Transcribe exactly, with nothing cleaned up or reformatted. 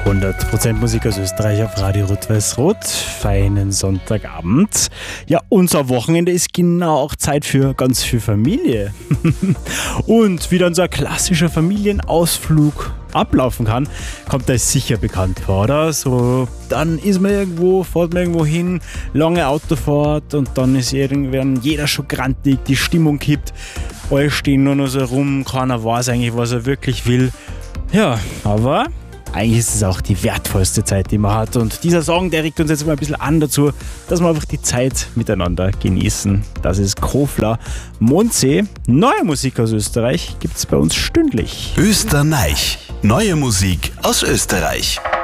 hundert Prozent Musik aus Österreich auf Radio Rot-Weiß-Rot. Feinen Sonntagabend. Ja, unser Wochenende ist genau auch Zeit für ganz viel Familie. Und wie dann so ein klassischer Familienausflug ablaufen kann, kommt euch sicher bekannt vor, oder? So, dann ist man irgendwo, fährt man irgendwo hin, lange Autofahrt und dann ist irgendwann jeder schon grantig, die Stimmung kippt, alle stehen nur noch so rum, keiner weiß eigentlich, was er wirklich will. Ja, aber eigentlich ist es auch die wertvollste Zeit, die man hat. Und dieser Song, der regt uns jetzt mal ein bisschen an dazu, dass wir einfach die Zeit miteinander genießen. Das ist Kofler. Mondsee, neue Musik aus Österreich, gibt es bei uns stündlich. Österreich, neue Musik aus Österreich.